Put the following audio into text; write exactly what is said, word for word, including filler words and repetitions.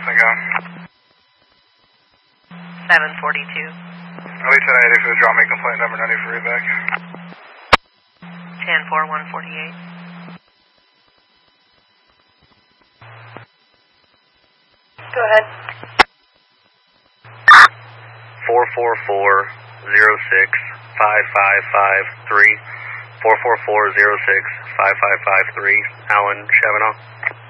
thing going? seven forty-two. Lisa nine eighty for the draw me complaint number ninety for readback. ten four one forty-eight. Go ahead. four four four zero six five five five three. four four four zero six five five five three. Alan Chavanaugh.